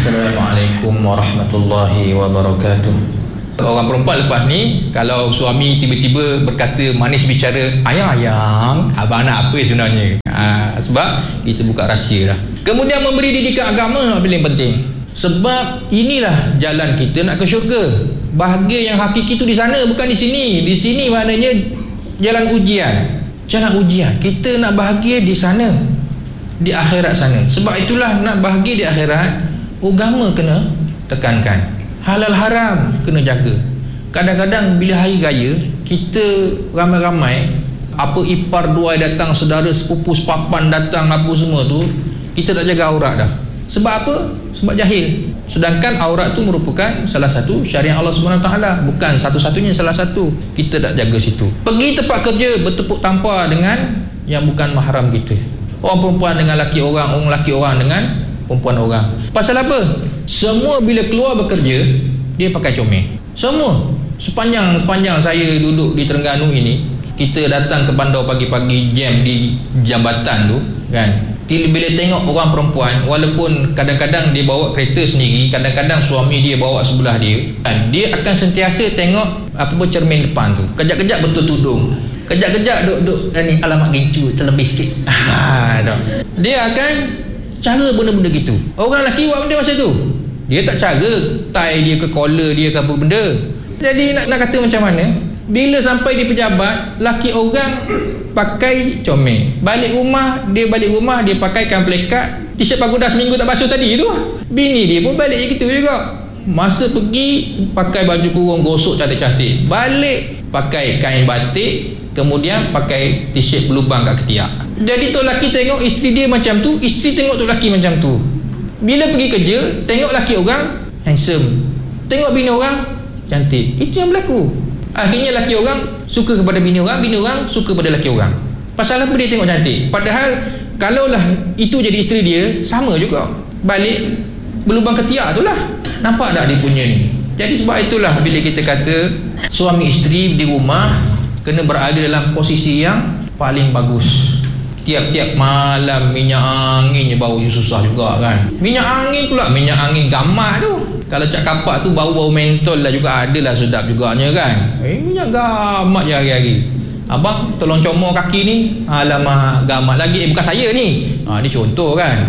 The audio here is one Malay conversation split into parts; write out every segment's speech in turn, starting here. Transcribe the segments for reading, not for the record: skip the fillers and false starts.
Assalamualaikum warahmatullahi wabarakatuh. Orang perempuan lepas ni, kalau suami tiba-tiba berkata manis bicara, ayang, abang nak apa sebenarnya? Sebab kita buka rahsia dah. Kemudian memberi didikan agama paling penting. Sebab inilah jalan kita nak ke syurga. Bahagia yang hakiki itu di sana, bukan di sini. Di sini maknanya jalan ujian. Jalan ujian. Kita nak bahagia di sana, di akhirat sana. Sebab itulah nak bahagia di akhirat, agama kena tekankan. Halal haram kena jaga. Kadang-kadang bila hari raya, kita ramai-ramai, apa ipar dua datang, saudara sepupu sepapan datang, apa semua tu, kita tak jaga aurat dah. Sebab apa? Sebab jahil. Sedangkan aurat tu merupakan salah satu syariat Allah SWT, bukan satu-satunya, salah satu. Kita tak jaga situ. Pergi tempat kerja bertepuk tampar dengan yang bukan mahram kita. Orang perempuan dengan laki orang, orang laki orang dengan perempuan orang. Pasal apa? Semua bila keluar bekerja, dia pakai comel. Semua. Sepanjang saya duduk di Terengganu ini, kita datang ke bandar pagi-pagi, jam di jambatan tu kan, bila tengok orang perempuan, walaupun kadang-kadang dia bawa kereta sendiri, kadang-kadang suami dia bawa sebelah dia kan, dia akan sentiasa tengok apa cermin depan tu. Kejap-kejap betul tudung, kejap-kejap duk ni alamak gincu terlebih sikit. Dia akan cara benda-benda gitu. Orang lelaki buat benda masa tu, dia tak cara tie dia ke collar dia ke apa benda. Jadi nak kata macam mana, bila sampai di pejabat, laki orang pakai comel, balik rumah dia pakaikan plekat, t-shirt pagoda seminggu tak basuh tadi tu. Bini dia pun balik gitu juga. Masa pergi pakai baju kurung gosok cantik-cantik, balik pakai kain batik, kemudian pakai t-shirt berlubang kat ketiak. Jadi tok laki tengok isteri dia macam tu, isteri tengok tok laki macam tu. Bila pergi kerja, tengok laki orang handsome, tengok bini orang cantik. Itu yang berlaku. Akhirnya laki orang suka kepada bini orang suka pada laki orang. Pasal apa dia tengok cantik? Padahal kalaulah itu jadi isteri dia, sama juga, balik berlubang ketiak tu lah. Nampak tak dia punya ni? Jadi sebab itulah bila kita kata suami isteri di rumah kena berada dalam posisi yang paling bagus. Tiap-tiap malam minyak angin bau susah juga kan. Minyak angin pula, minyak angin gamak tu. Kalau cak kapak tu bau-bau mentol lah juga, adalah sedap juganya kan. Minyak gamak je hari-hari. Abang tolong comor kaki ni, alamak gamak lagi. Bukan saya ni. Ni contoh kan.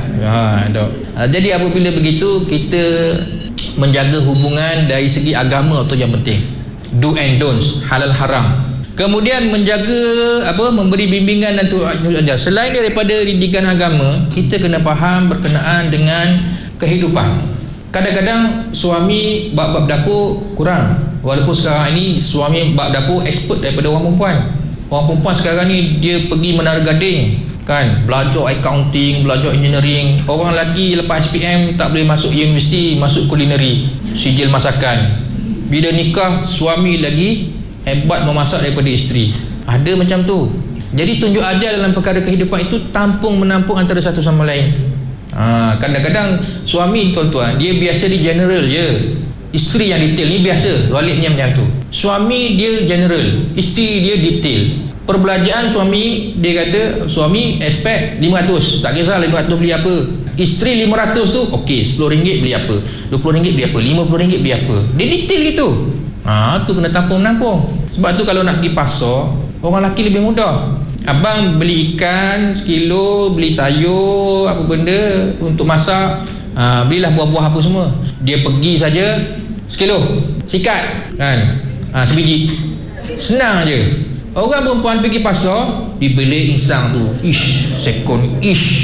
Jadi apabila begitu, kita menjaga hubungan dari segi agama tu yang penting. Do and don'ts, halal haram. Kemudian menjaga memberi bimbingan dan ajar. Selain daripada didikan agama, kita kena faham berkenaan dengan kehidupan. Kadang-kadang suami bab dapur kurang, walaupun sekarang ini suami bab dapur expert daripada orang perempuan. Orang perempuan sekarang ni dia pergi Menara Gading kan, belajar accounting, belajar engineering. Orang lelaki lepas SPM tak boleh masuk universiti, masuk culinary, sijil masakan. Bila nikah, suami lagi hebat memasak daripada isteri. Ada macam tu. Jadi tunjuk ajar dalam perkara kehidupan itu tampung menampung antara satu sama lain. Kadang-kadang suami tuan-tuan dia biasa di general je, isteri yang detail. Ni biasa waliknya macam tu. Suami dia general, isteri dia detail. Perbelanjaan suami dia kata, suami expect 500, tak kisah 500 beli apa. Isteri 500 tu okey, RM10 beli apa, RM20 beli apa, RM50 beli apa. Dia detail gitu. Tu kena tampung-nampung. Sebab tu kalau nak pergi pasar, orang lelaki lebih mudah. Abang beli ikan sekilo, beli sayur apa benda untuk masak, belilah buah-buah apa semua. Dia pergi saja sekilo, sikat kan, sebiji, senang je. Orang perempuan pergi pasar, dibeli insang tu, sekon,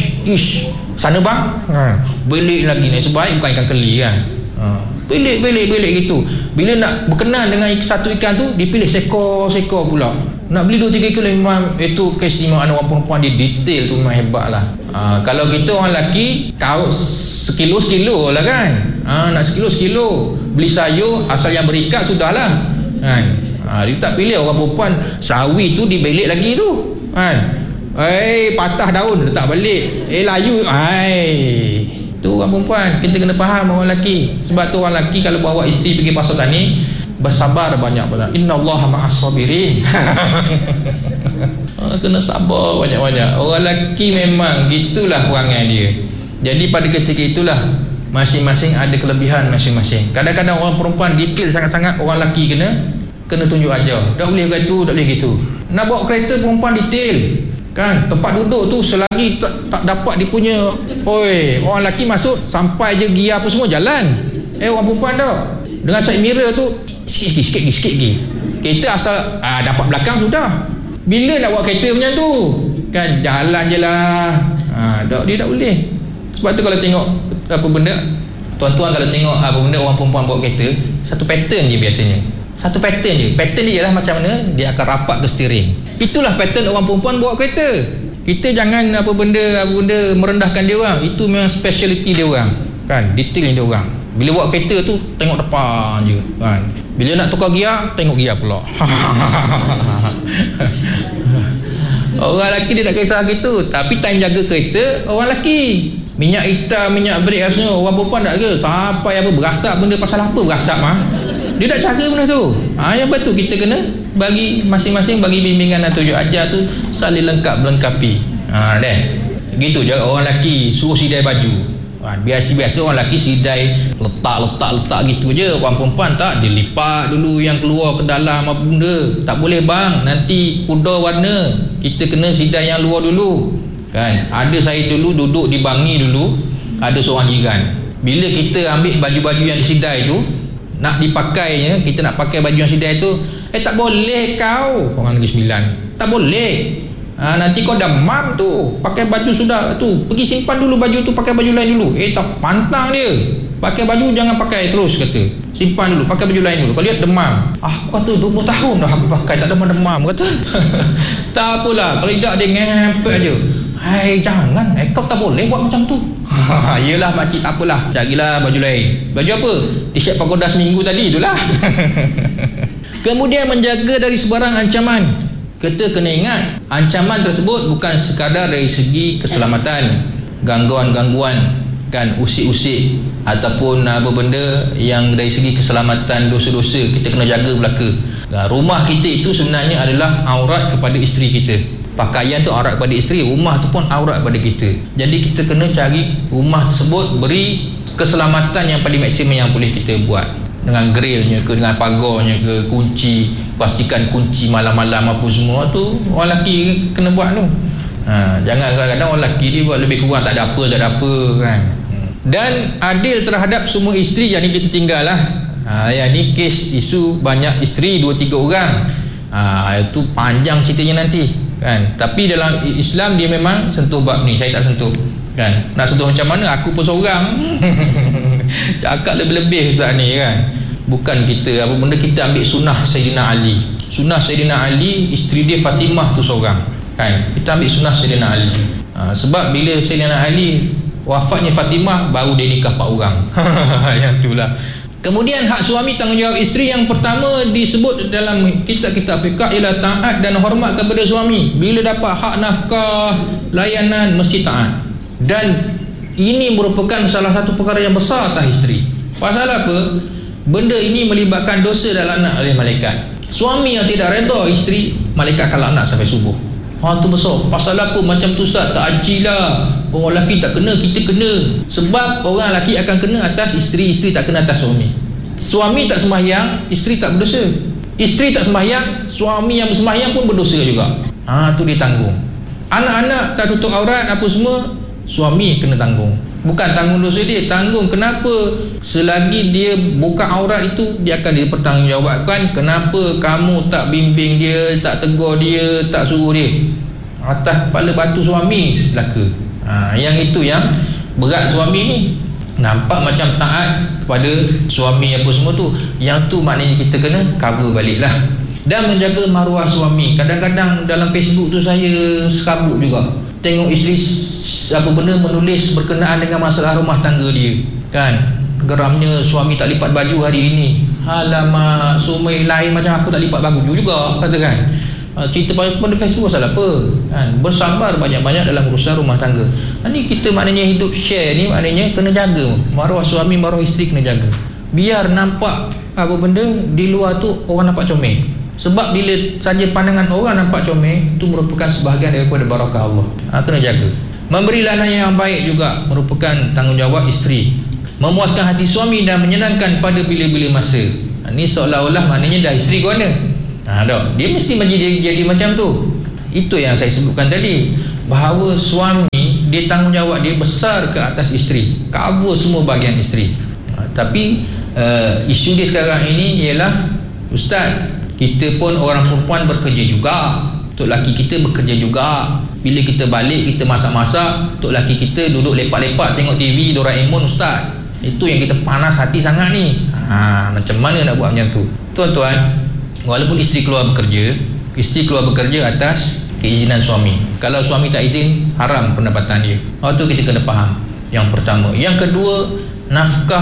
sana bang, beli lagi ni, sebaik bukan ikan keli kan. Belik gitu. Bila nak berkenan dengan satu ikan tu, dipilih sekor pula. Nak beli 2-3 kilo, memang itu keistimewaan orang perempuan. Dia detail tu memang hebat lah. Kalau kita orang lelaki, kau sekilo lah kan. Nak sekilo beli sayur asal yang berikat sudahlah kan. Dia tak pilih. Orang perempuan sawi tu dibelik lagi tu kan. Patah daun letak balik, layu, tu orang perempuan. Kita kena faham orang lelaki. Sebab tu orang lelaki kalau bawa isteri pergi pasar tani, bersabar banyak-banyak. Innallaha ma'as sabirin. Kena sabar banyak-banyak. Orang lelaki memang gitulah perangai dia. Jadi pada ketika itulah Masing-masing ada kelebihan masing-masing. Kadang-kadang orang perempuan detail sangat-sangat, orang lelaki kena tunjuk ajar. Tak boleh begitu, tak boleh gitu. Nak bawa kereta perempuan detail. Kan, tempat duduk tu selagi tak dapat dia punya, orang lelaki masuk sampai je gear apa semua jalan. Orang perempuan tak. Dengan side mirror tu sikit lagi. Kereta asal dapat belakang sudah. Bila nak bawa kereta macam tu? Kan jalan je lah. Dia tak boleh. Sebab tu kalau tengok apa benda, tuan-tuan kalau tengok apa benda orang perempuan bawa kereta, satu pattern je biasanya. Satu pattern je. Pattern dia ialah macam mana dia akan rapat ke steering. Itulah pattern orang perempuan bawa kereta. Kita jangan apa benda merendahkan dia orang. Itu memang speciality dia orang. Kan, detail dia orang. Bila bawa kereta tu tengok depan je, kan. Bila nak tukar gear, tengok gear pula. Orang lelaki dia tak kisah gitu, tapi time jaga kereta orang lelaki. Minyak hitam, minyak brake semua, orang perempuan tak ke. Sampai apa berasap benda pasal apa berasap dia tak cara benda tu. Yang betul kita kena bagi masing-masing bagi bimbingan dan tunjuk ajar tu saling melengkapi. Gitu je orang lelaki suruh sidai baju. Biasa-biasa orang lelaki sidai letak gitu je. Orang perempuan tak, dia lipat dulu yang keluar ke dalam apa benda. Tak boleh bang, nanti pudar warna. Kita kena sidai yang luar dulu. Kan, ada saya dulu duduk di Bangi dulu, ada seorang jiran. Bila kita ambil baju-baju yang disidai tu, nak dipakainya, kita nak pakai baju yang sidai tu, tak boleh kau, orang Negeri Sembilan, tak boleh. Nanti kau demam tu, pakai baju sudah tu, pergi simpan dulu baju tu, pakai baju lain dulu. Tak pantang dia. Pakai baju jangan pakai terus kata. Simpan dulu, pakai baju lain dulu. Kau lihat demam. Aku kata 20 tahun dah aku pakai tak demam kata. Tak apalah, kalau tidak dia ngempet aja. Jangan, kau tak boleh buat macam tu. Yelah makcik, tak apalah, carilah baju lain. Baju apa? T-shirt pagoda seminggu tadi itulah. Kemudian menjaga dari sebarang ancaman. Kita kena ingat, ancaman tersebut bukan sekadar dari segi keselamatan, gangguan-gangguan, kan, usik-usik ataupun apa benda yang dari segi keselamatan, dosa-dosa kita kena jaga belaka. Rumah kita itu sebenarnya adalah aurat kepada isteri kita. Pakaian tu aurat kepada isteri, rumah tu pun aurat kepada kita. Jadi kita kena cari rumah tersebut beri keselamatan yang paling maksimum yang boleh kita buat. Dengan grillnya ke, dengan pagarnya ke, kunci, pastikan kunci malam-malam apa semua tu orang lelaki kena buat tu. Jangan kadang-kadang orang lelaki dia buat lebih kurang tak ada apa kan. Dan adil terhadap semua isteri yang ni kita tinggal lah. Yang ni kes isu banyak isteri 2-3 orang. Itu panjang ceritanya nanti kan. Tapi dalam Islam dia memang sentuh bab ni, saya tak sentuh kan. Nak sentuh macam mana, aku pun seorang. Cakap lebih-lebih ustaz ni kan. Bukan kita apa benda, kita ambil sunnah Sayyidina Ali. Sunnah Sayyidina Ali, isteri dia Fatimah tu seorang kan. Kita ambil sunnah Sayyidina Ali. Sebab bila Sayyidina Ali wafatnya Fatimah, baru dia nikah 4 orang. Yang itulah. Kemudian hak suami, tanggungjawab isteri yang pertama disebut dalam kitab-kitab fiqh ialah taat dan hormat kepada suami. Bila dapat hak nafkah, layanan, mesti taat. Dan ini merupakan salah satu perkara yang besar atas isteri. Pasal apa? Benda ini melibatkan dosa dan laknat oleh malaikat. Suami yang tidak redha isteri, malaikat akan laknat sampai subuh. Tu besar. Pasal apa macam tu ustaz? Tak ajilah. Orang lelaki tak kena, kita kena. Sebab orang lelaki akan kena atas isteri, isteri tak kena atas suami. Suami tak sembahyang, isteri tak berdosa. Isteri tak sembahyang, suami yang bersembahyang pun berdosa juga. Tu dia tanggung. Anak-anak tak tutup aurat apa semua, suami kena tanggung. Bukan tanggung dosa dia, tanggung kenapa selagi dia buka aurat itu dia akan dipertanggungjawabkan. Kenapa kamu tak bimbing dia, tak tegur dia, tak suruh dia? Atas kepala batu suami celaka. Yang itu yang berat suami ni. Nampak macam taat kepada suami apa semua tu, yang tu maknanya kita kena cover balik lah. Dan menjaga maruah suami. Kadang-kadang dalam Facebook tu saya serabut juga, tengok isteri apa benda menulis berkenaan dengan masalah rumah tangga dia kan. Geramnya suami tak lipat baju hari ini. Alamak, suami lain macam aku tak lipat baju juga kata kan. Cerita pada Facebook pasal apa kan. Bersabar banyak-banyak dalam urusan rumah tangga. Ni kita maknanya hidup share ni, maknanya kena jaga maruah suami, maruah isteri kena jaga. Biar nampak apa benda di luar tu orang nampak comel. Sebab bila saja pandangan orang nampak comel, itu merupakan sebahagian daripada barakah Allah. Kena jaga. Memberi layanan yang baik juga merupakan tanggungjawab isteri. memuaskan hati suami dan menyenangkan pada bila-bila masa. Ini seolah-olah maknanya dah isteri ke mana? Dok, dia mesti jadi macam tu. Itu yang saya sebutkan tadi, bahawa suami dia tanggungjawab dia besar ke atas isteri, cover semua bahagian isteri. Tapi isu dia sekarang ini ialah, ustaz, kita pun orang perempuan bekerja juga, tok laki kita bekerja juga. Bila kita balik, kita masak-masak, tok laki kita duduk lepak-lepak tengok TV Doraemon, ustaz. Itu yang kita panas hati sangat ni. Macam mana nak buat macam tu? Tuan-tuan, walaupun isteri keluar bekerja atas keizinan suami. Kalau suami tak izin, haram pendapatan dia. Waktu kita kena faham. Yang pertama. Yang kedua, nafkah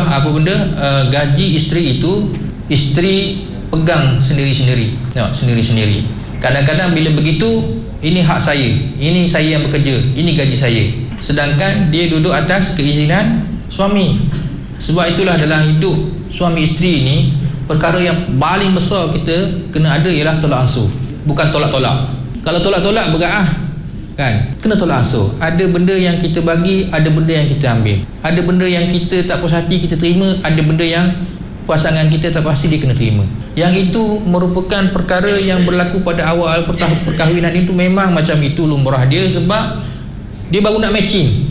gaji isteri itu isteri pegang sendiri-sendiri. Tengok, sendiri-sendiri. Kadang-kadang bila begitu, ini hak saya, ini saya yang bekerja, ini gaji saya. Sedangkan dia duduk atas keizinan suami. Sebab itulah dalam hidup suami isteri ini, perkara yang paling besar kita kena ada ialah tolak ansur, bukan tolak-tolak. Kalau tolak-tolak berat kan, kena tolak ansur. Ada benda yang kita bagi, ada benda yang kita ambil. Ada benda yang kita tak puas hati kita terima, ada benda yang pasangan kita tak pasti dia kena terima. Yang itu merupakan perkara yang berlaku pada awal perkahwinan itu. Memang macam itu lumrah dia, sebab dia baru nak matching.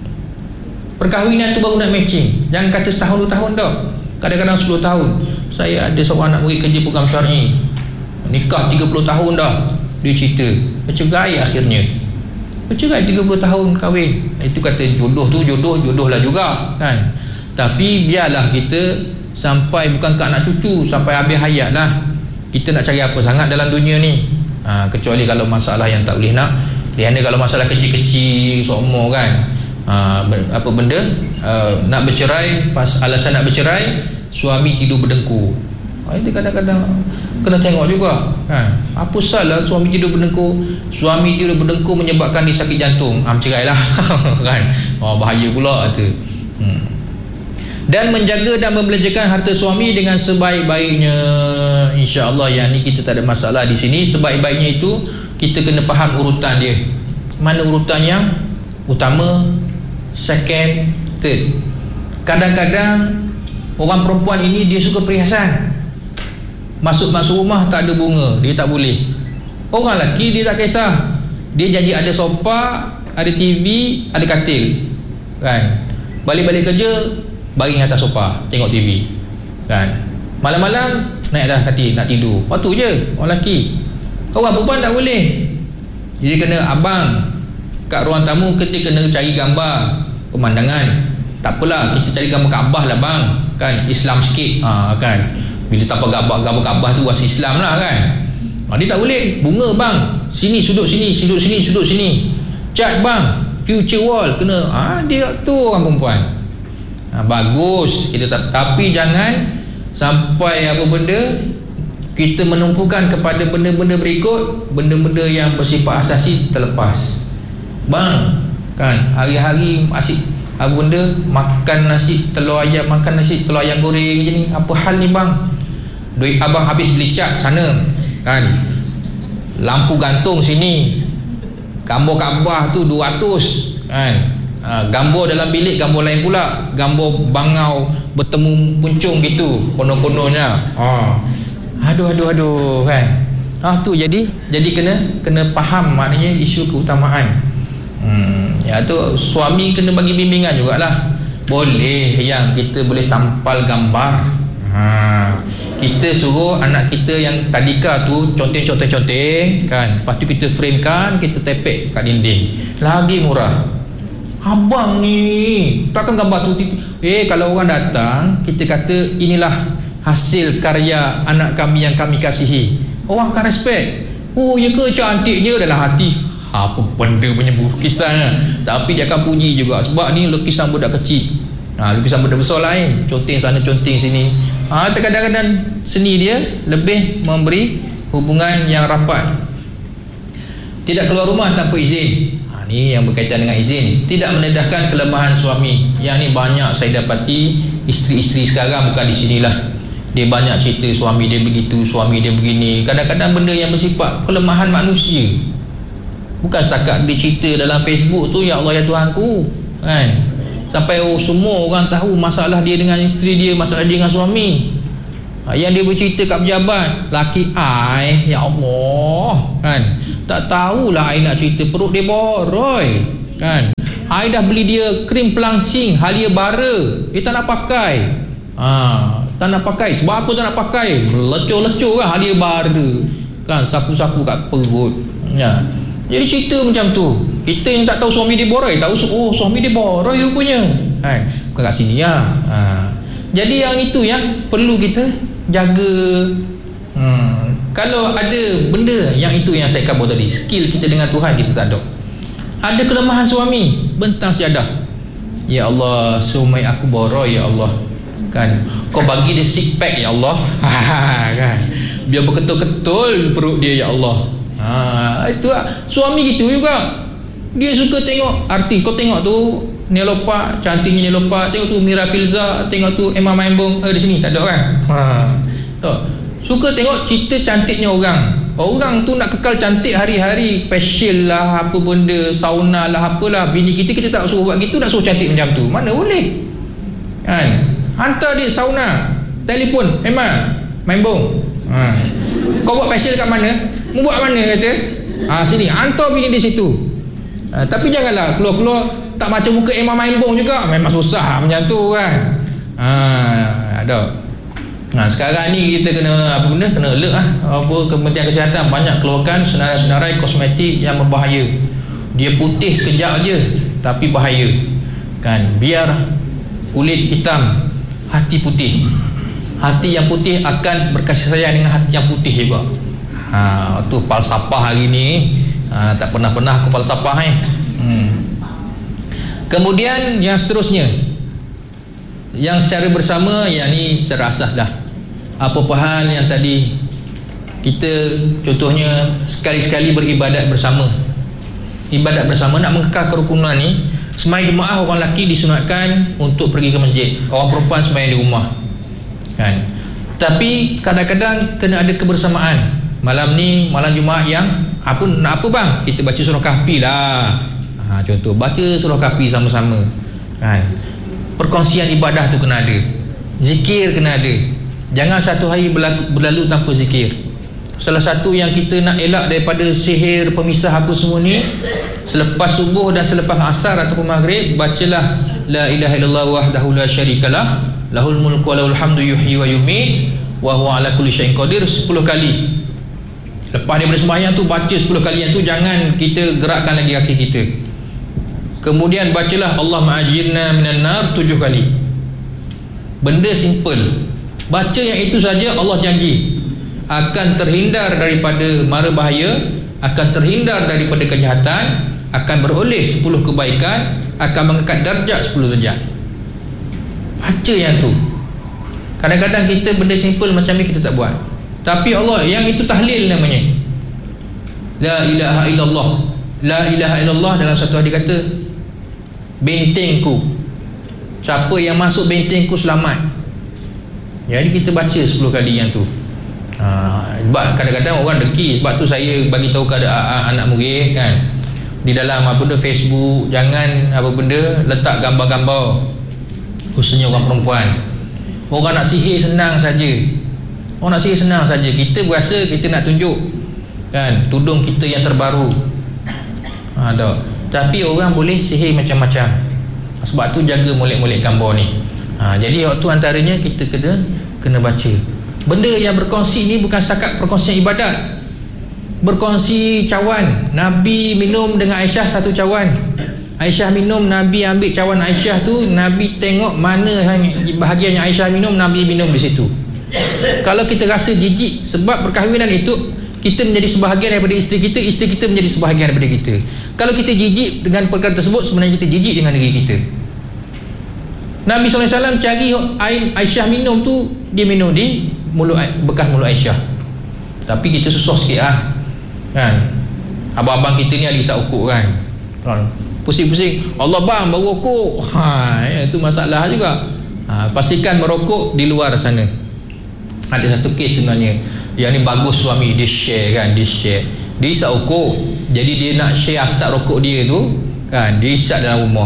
Perkahwinan tu baru nak matching. Jangan kata setahun 2 tahun dah, kadang-kadang 10 tahun. Saya ada seorang anak murid kerja program syar'i, nikah 30 tahun dah. Dia cerita bercerai, akhirnya bercerai 30 tahun kahwin. Itu kata jodoh tu jodoh lah juga kan. Tapi biarlah kita sampai, bukan ke anak cucu, sampai habis hayat lah. Kita nak cari apa sangat dalam dunia ni? Kecuali kalau masalah yang tak boleh nak. Kerana kalau masalah kecil-kecil seumur kan, apa benda nak bercerai, pas alasan nak bercerai, suami tidur berdengkur. Itu kadang-kadang kena tengok juga kan. Apa salah suami tidur berdengkur? Suami tidur berdengkur menyebabkan dia sakit jantung, bercerai lah kan. Bahaya pula tu. Dan menjaga dan membelanjakan harta suami dengan sebaik-baiknya. InsyaAllah yang ni kita tak ada masalah di sini. Sebaik-baiknya itu kita kena faham urutan dia. Mana urutan yang utama, second, third. Kadang-kadang orang perempuan ini dia suka perhiasan. Masuk rumah tak ada bunga, dia tak boleh. Orang lelaki dia tak kisah. Dia janji ada sofa, ada TV, ada katil kan. Balik-balik kerja, baring atas sofa, tengok TV kan. Malam-malam naik dah katil nak tidur. Waktu je orang lelaki. Orang perempuan tak boleh. Jadi kena abang kat ruang tamu, kita kena cari gambar pemandangan. Tak apalah, kita cari gambar Kaabah lah bang kan, Islam sikit kan. Bila tanpa gambar Kaabah tu was Islam lah kan. Dia tak boleh. Bunga bang, sini sudut sini, sudut sini, sudut sini. Cat bang, future wall kena. Dia tu orang perempuan. Bagus kita tapi jangan sampai apa benda kita menumpukan kepada benda-benda berikut, benda-benda yang bersifat asasi terlepas. Bang kan, hari-hari asyik apa benda makan nasi telur ayam, makan nasi telur ayam goreng je ni. Apa hal ni bang? Duit abang habis beli cat sana kan, lampu gantung sini, gambar Kaabah tu 200 kan. Gambar dalam bilik gambar lain pula, gambar bangau bertemu puncung gitu konon-kononnya. Aduh kan. Tu jadi kena faham maknanya isu keutamaan. Ya tu suami kena bagi bimbingan jugalah. Boleh yang kita boleh tampal gambar. Kita suruh anak kita yang tadika tu conteng-conteng kan, lepas tu kita framekan, kita tepek kat dinding, lagi murah. Abang ni takkan gambar tu kalau orang datang kita kata inilah hasil karya anak kami yang kami kasihi, orang akan respect. Ya ke, cantiknya dalam hati. Apa benda punya lukisan, tapi dia akan puji juga sebab ni lukisan budak kecil. Lukisan budak besar lain, conteng sana conteng sini. Kadang-kadang seni dia lebih memberi hubungan yang rapat. Tidak keluar rumah tanpa izin. Ni yang berkaitan dengan izin. Tidak menedahkan kelemahan suami. Yang ni banyak saya dapati isteri-isteri sekarang, bukan di sinilah. Dia banyak cerita suami dia begitu, suami dia begini. Kadang-kadang benda yang bersifat kelemahan manusia. Bukan setakat dia cerita dalam Facebook tu, ya Allah ya Tuhanku kan. Sampai semua orang tahu masalah dia dengan isteri dia, masalah dia dengan suami. Yang dia bercerita kat pejabat, laki I, ya Allah, kan, tak tahulah I nak cerita, perut dia boroi, kan. I dah beli dia krim pelangsing halia bara, dia tak nak pakai. Tak nak pakai. Sebab apa tak nak pakai? Lecur-lecur kan halia bara, kan, sapu-sapu kat perut. Ya. Jadi cerita macam tu. Kita yang tak tahu suami dia boroi, tahu suami dia boroi rupanya, kan. Bukan kat sini ya. Jadi yang itu yang perlu kita jaga. Kalau ada benda yang itu yang saya kabur tadi, skill kita dengan Tuhan kita tak ada. Ada kelemahan suami, bentang siadah, ya Allah, suami aku boroi ya Allah, kan, kau bagi dia six pack ya Allah, kan, biar berketul-ketul perut dia ya Allah. Itu suami gitu juga. Dia suka tengok artis. Kau tengok tu Nelopa, cantiknya Nelopa, tengok tu Mira Filza, tengok tu Emma Maimbong, di sini tak ada kan. Tak. Suka tengok cerita cantiknya orang. Orang tu nak kekal cantik hari-hari, facial lah, apa benda, sauna lah, apalah. Bini kita tak suruh buat gitu, nak suruh cantik macam tu, mana boleh, kan. Hantar dia sauna, telefon, Emma Maimbong, kau buat facial kat mana? Mu buat mana kata? Sini, hantar bini dia situ. Tapi janganlah keluar-keluar tak macam muka Emma Maimbong juga. Memang susah macam tu kan. Ada. Sekarang ni kita kena apa benda? Kena alert lah. Kementerian Kesihatan banyak keluarkan senarai-senarai kosmetik yang berbahaya. Dia putih sekejap je tapi bahaya, kan. Biar kulit hitam, hati putih. Hati yang putih akan berkasih sayang dengan hati yang putih juga. Tu falsafah hari ni. Tak pernah aku falsafah Kemudian yang seterusnya, yang secara bersama, yang ni secara asas dah. Apa-apa hal yang tadi kita contohnya sekali-sekali beribadat bersama. Ibadat bersama nak mengekal kerukunan ni. Sembahyang jemaah orang lelaki disunatkan untuk pergi ke masjid, orang perempuan sembahyang di rumah, kan. Tapi kadang-kadang kena ada kebersamaan. Malam ni malam Jumaat yang nak apa bang? Kita baca surah Kahfi lah. Contoh baca surah Kahfi sama-sama, kan. Perkongsian ibadah tu kena ada. Zikir kena ada. Jangan satu hari berlalu tanpa zikir. Salah satu yang kita nak elak daripada sihir pemisah apa semua ni, selepas subuh dan selepas asar ataupun maghrib, bacalah la ilaha illallah wahdahu la syarikalah, lahul mulku wa lahul hamdu yuhyi wa yumiit wa huwa ala kulli syai'in qadir 10 kali. Lepas daripada sembahyang tu baca 10 kali yang tu, jangan kita gerakkan lagi kaki kita. Kemudian bacalah Allah ma'ajirna minan nar 7 kali. Benda simple. Baca yang itu saja Allah janji akan terhindar daripada mara bahaya, akan terhindar daripada kejahatan, akan beroleh 10 kebaikan, akan mengangkat darjat 10 darjat. Baca yang tu. Kadang-kadang kita benda simple macam ni kita tak buat. Tapi Allah, yang itu tahlil namanya. La ilaha illallah. La ilaha illallah dalam satu hadis kata bentengku. Siapa yang masuk bentengku selamat. Jadi kita baca 10 kali yang tu. Sebab kadang-kadang orang deki. Sebab tu saya bagi tahu kepada anak murid, kan, di dalam apa benda Facebook, jangan apa benda letak gambar-gambar khususnya orang perempuan. Orang nak sihir senang saja. Orang nak sihir senang saja. Kita berasa kita nak tunjuk, kan, tudung kita yang terbaru. Tapi orang boleh sihir macam-macam. Sebab tu jaga molek-molek gambar ni. Jadi waktu antaranya kita kena baca. Benda yang berkongsi ni bukan setakat perkongsian ibadat. Berkongsi cawan. Nabi minum dengan Aisyah satu cawan. Aisyah minum, Nabi ambil cawan Aisyah tu, Nabi tengok mana bahagian yang Aisyah minum, Nabi minum di situ. Kalau kita rasa jijik sebab perkahwinan itu kita menjadi sebahagian daripada isteri kita menjadi sebahagian daripada kita. Kalau kita jijik dengan perkara tersebut, sebenarnya kita jijik dengan diri kita. Nabi SAW cari air Aisyah minum tu, dia minum di mulut, bekas mulut Aisyah. Tapi kita susah sikit kan. Abang-abang kita ni ahli isap ukuk kan. Pusing-pusing, Allah bang baru rokok. Itu masalah juga. Pastikan merokok di luar sana. Ada satu kes sebenarnya, yang ni bagus suami, dia share kan, dia isap ukuk. Jadi dia nak share asap rokok dia tu, kan, dia isap dalam rumah.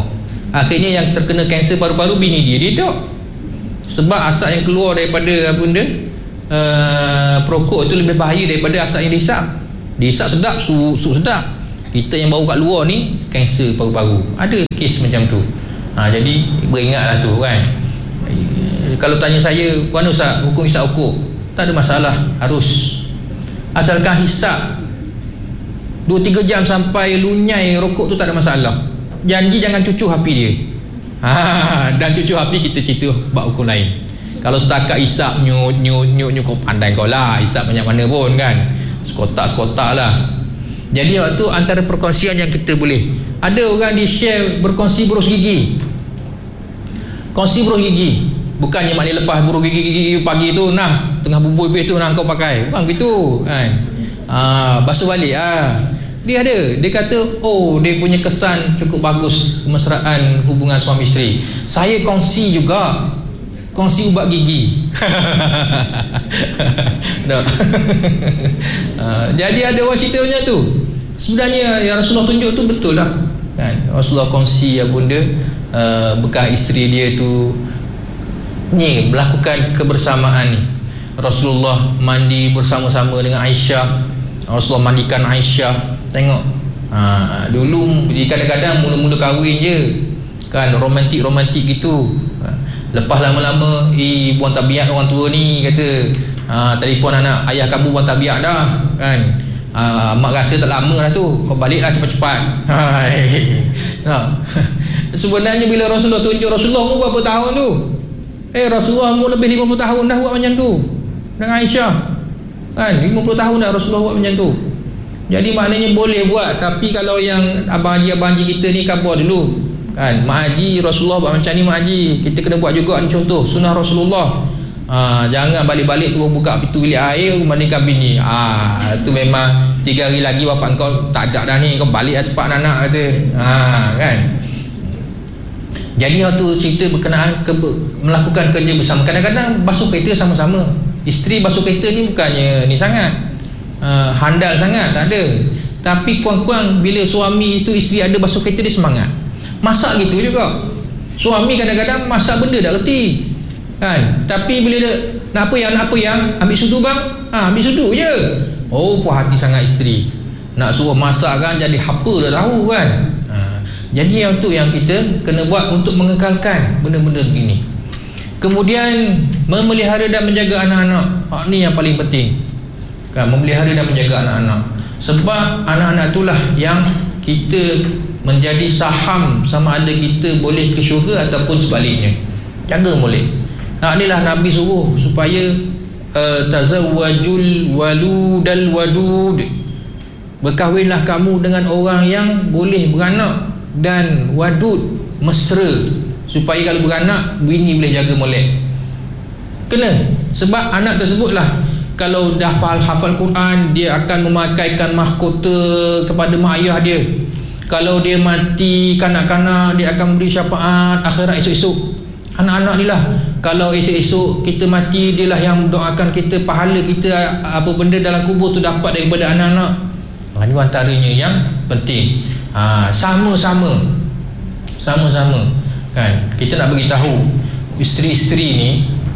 Akhirnya yang terkena kanser paru-paru bini dia tak. Sebab asap yang keluar daripada perokok itu lebih bahaya daripada asap yang dihisap. Dihisap sedap, sedap. Kita yang bau kat luar ni kanser paru-paru. Ada kes macam tu. Jadi beringatlah tu kan. Kalau tanya saya, mana Ustaz hukum hisap rokok? Tak ada masalah, harus. Asalkan hisap 2-3 jam sampai lunyai rokok tu tak ada masalah. Janji jangan cucu api dia. Dan cucu api kita cerita bab hukum lain. Kalau setakat hisap nyut kau pandai kau lah, hisap banyak mana pun kan, sekotak lah. Jadi waktu antara perkongsian yang kita boleh, ada orang di share berkongsi berus gigi. Kongsi berus gigi, bukannya maknanya lepas berus gigi pagi tu nah tengah bubur habis tu nah kau pakai, bukan begitu kan. Basuh balik dia ada, dia kata dia punya kesan cukup bagus kemesraan hubungan suami isteri. Saya kongsi juga, kongsi ubat gigi. Jadi ada orang cerita macam tu. Sebenarnya yang Rasulullah tunjuk tu betul lah kan. Rasulullah kongsi benda bekas isteri dia tu ni melakukan kebersamaan ni. Rasulullah mandi bersama-sama dengan Aisyah. Rasulullah mandikan Aisyah. Tengok dulu kadang-kadang mula-mula kahwin je kan, romantik gitu. Lepas lama-lama buang tabiat orang tua ni kata telefon anak, ayah kamu buang tabiat dah kan. Mak rasa tak lama dah tu, kau baliklah cepat-cepat. Sebenarnya bila Rasulullah tunjuk, Rasulullah mu berapa tahun tu? Rasulullah mu lebih 50 tahun dah buat macam tu dengan Aisyah kan. 50 tahun dah Rasulullah buat macam tu. Jadi maknanya boleh buat. Tapi kalau yang abang haji kita ni khabar dulu kan, mak haji Rasulullah buat macam ni, mak haji kita kena buat juga ni, contoh sunnah Rasulullah. Jangan balik-balik tu buka pintu bilik air mandikan bini. Tu memang 3 hari lagi bapak kau tak ada dah ni, kau balik lah cepat anak kata. Kan. Jadi waktu cerita berkenaan melakukan kerja bersama, kadang-kadang basuh kereta sama-sama. Isteri basuh kereta ni bukannya ni sangat handal sangat, tak ada. Tapi kurang-kurang bila suami itu isteri ada basuh kereta dia semangat. Masak gitu juga. Suami kadang-kadang masak benda tak reti kan. Tapi bila dia nak apa yang ambil sudu bang, ambil sudu je. Puas hati sangat isteri. Nak suruh masak kan jadi apa dah tahu kan. Jadi yang tu yang kita kena buat untuk mengekalkan benda-benda begini. Kemudian memelihara dan menjaga anak-anak. Ni yang paling penting kan, memelihara dan menjaga anak-anak. Sebab anak-anak itulah yang kita menjadi saham sama ada kita boleh ke syurga ataupun sebaliknya. Jaga boleh. Inilah Nabi suruh supaya tazawwajul waludal wadud, berkahwinlah kamu dengan orang yang boleh beranak dan wadud, mesra, supaya kalau beranak bini boleh jaga molek. Kena. Sebab anak tersebutlah kalau dah hafal Quran, dia akan memakaikan mahkota kepada mak ayah dia. Kalau dia mati kanak-kanak, dia akan beri syafaat akhirat esok-esok. Anak-anak ni lah, kalau esok-esok kita mati, dia lah yang doakan kita, pahala kita apa benda dalam kubur tu dapat daripada anak-anak. Ini antaranya yang penting. Sama-sama kan, kita nak beritahu isteri-isteri ni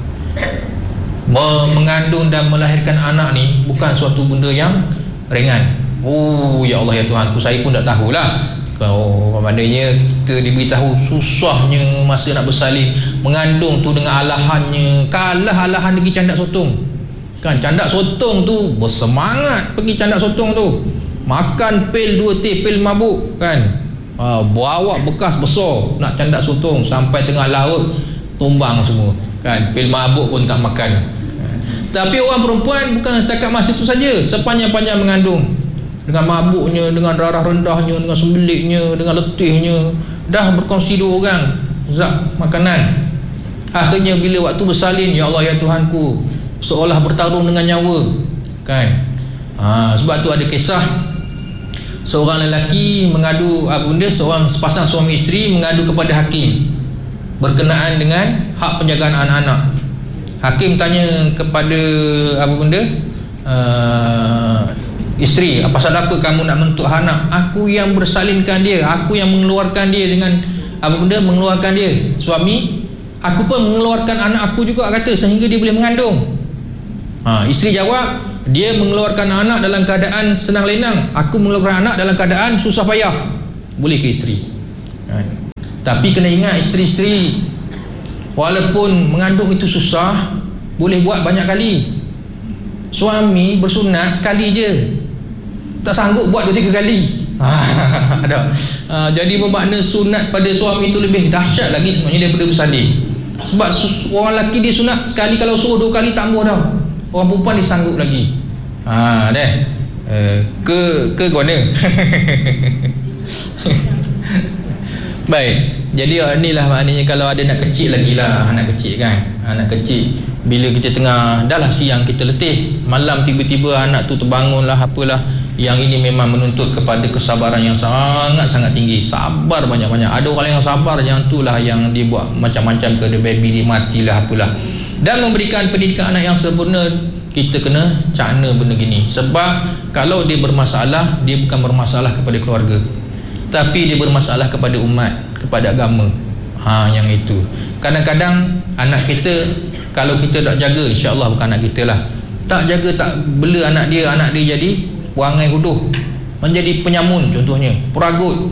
mengandung dan melahirkan anak ni bukan suatu benda yang ringan. Ya Allah ya Tuhanku, saya pun tak tahulah. Maknanya kita diberitahu susahnya masa nak bersalin, mengandung tu dengan alahannya. Kalah alahan pergi candak sotong kan. Candak sotong tu bersemangat pergi candak sotong tu, makan pil 2 teh pil mabuk kan. Bawa bekas besar nak candak sotong, sampai tengah laut tumbang semua kan, pil mabuk pun tak makan. Tapi orang perempuan bukan setakat masa itu saja, sepanjang-panjang mengandung, dengan mabuknya, dengan darah rendahnya, dengan sembeliknya, dengan letihnya, dah berkongsi 2 orang zat makanan. Akhirnya bila waktu bersalin, ya Allah ya Tuhanku, seolah bertarung dengan nyawa kan. Sebab tu ada kisah seorang lelaki mengadu seorang sepasang suami isteri mengadu kepada hakim berkenaan dengan hak penjagaan anak-anak. Hakim tanya kepada isteri, pasal apa kamu nak menuntut anak? Aku yang bersalinkan dia, aku yang mengeluarkan dia dengan apa benda mengeluarkan dia. Suami, aku pun mengeluarkan anak aku juga, kata, sehingga dia boleh mengandung. Isteri jawab, dia mengeluarkan anak dalam keadaan senang lenang, aku mengeluarkan anak dalam keadaan susah payah. Boleh ke isteri? Tapi kena ingat, isteri-isteri, walaupun mengandung itu susah, boleh buat banyak kali. Suami bersunat sekali je, tak sanggup buat 2-3 kali. Jadi bermakna sunat pada suami itu lebih dahsyat lagi sebenarnya daripada bersalin. Sebab orang lelaki dia sunat sekali, kalau suruh 2 kali tak mahu dah. Orang perempuan dia sanggup lagi. Ke guna. Baik. Jadi inilah maknanya kalau ada anak kecil lagi lah, anak kecil kan. Anak kecil, bila kita tengah, dah lah siang kita letih, malam tiba-tiba anak tu terbangun lah, apalah. Yang ini memang menuntut kepada kesabaran yang sangat-sangat tinggi. Sabar banyak-banyak. Ada orang yang sabar, yang itulah yang dia buat macam-macam ke, dia baby dia matilah, apalah. Dan memberikan pendidikan anak yang sempurna, kita kena cakna benda gini. Sebab kalau dia bermasalah, dia bukan bermasalah kepada keluarga, tapi dia bermasalah kepada umat, kepada agama. Yang itu. Kadang-kadang anak kita, kalau kita tak jaga, insya-Allah bukan anak kita lah, tak jaga, tak bela anak dia jadi perangai huduh, menjadi penyamun contohnya, peragut.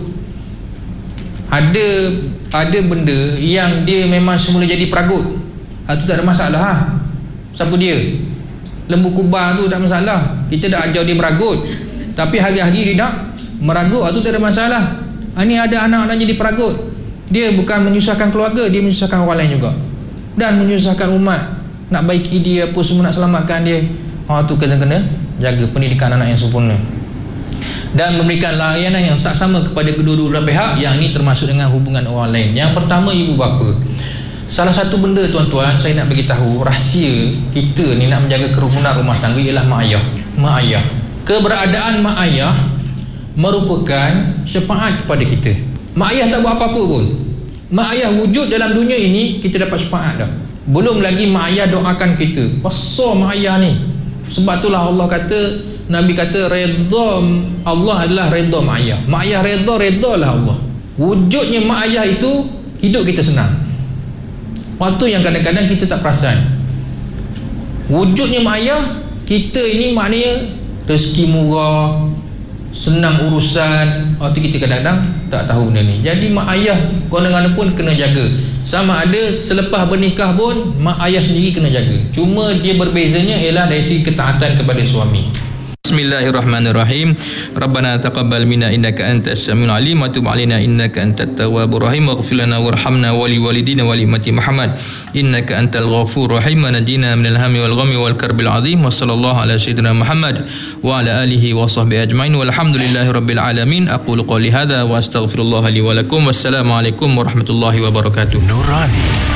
Ada benda yang dia memang semula jadi peragut, itu tak ada masalah. Siapa dia? Lembu kubang tu tak masalah, kita dah ajar dia meragut, tapi hari-hari dia nak meragut, itu tak ada masalah. Ini ada anak-anak jadi peragut, dia bukan menyusahkan keluarga, dia menyusahkan orang lain juga, dan menyusahkan umat. Nak baiki dia apa semua, nak selamatkan dia. Tu kena jaga pendidikan anak yang sempurna dan memberikan layanan yang sama kepada kedua-dua pihak. Yang ini termasuk dengan hubungan orang lain. Yang pertama, ibu bapa. Salah satu benda tuan-tuan saya nak bagi tahu, rahsia kita ni nak menjaga kerukunan rumah tangga ialah mak ayah. Mak ayah, keberadaan mak ayah merupakan syafaat kepada kita. Mak ayah tak buat apa-apa pun, mak ayah wujud dalam dunia ini, kita dapat syafaat dah. Belum lagi mak ayah doakan kita. Besar mak ayah ni. Sebab itulah Allah kata, Nabi kata, redha Allah adalah redha mak ayah. Mak ayah redha lah Allah. Wujudnya mak ayah itu, hidup kita senang. Waktu yang kadang-kadang kita tak perasan, wujudnya mak ayah kita ini maknanya rezeki murah, senang urusan. Waktu kita kadang-kadang tak tahu benda ni. Jadi mak ayah mana-mana pun kena jaga. Sama ada selepas bernikah pun mak ayah sendiri kena jaga. Cuma dia berbezanya ialah dari segi ketaatan kepada suami. Bismillahirrahmanirrahim. Rabbana taqabbal minna innaka antas samiul alim wa tub alaina innaka antat tawwabur rahim waghfir lana warhamna wa li walidina wa li ummati Muhammad innaka antal ghafurur rahim wa najina minal hammi wal ghammi wal karbil azim wa sallallahu ala sayyidina Muhammad wa ala alihi wa sahbihi ajmain walhamdulillahi rabbil alamin. Aqulu qawli hadza wa astaghfirullah li wa lakum. Wassalamu alaikum warahmatullahi wabarakatuh. Nurani